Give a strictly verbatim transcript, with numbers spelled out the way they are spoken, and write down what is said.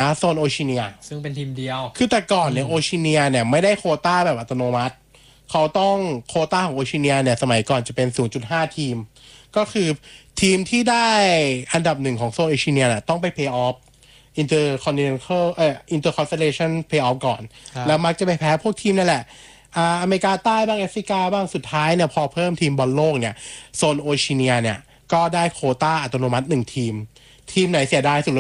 โซนโอชิเนียซึ่งเป็นทีมเดียวคือแต่ก่อนเนี่ยโอชิเนียเนี่ยไม่ได้โควต้าแบบอัตโนมัติเขาต้องโควต้าของโอชิเนียเนี่ยสมัยก่อนจะเป็น ศูนย์จุดห้า ทีมก็คือทีมที่ได้อันดับหนึ่งของโซนโอชิเนียน่ะต้องไปเพย์ออฟอินเตอร์คอนติเนนทัลเอ่ออินเตอร์คอนสเตเลชันเพย์ออฟก่อนแล้วมักจะไปแพ้พวกทีมนั่นแหละอ่าอเมริกาใต้บ้างแอฟริกาบ้างสุดท้ายเนี่ยพอเพิ่มทีมบอลโลกเนี่ยโซนโอชิเนียเนี่ยก็ได้โควต้าอัตโนมัติหนึ่งทีมทีมไหนเสียดายสุด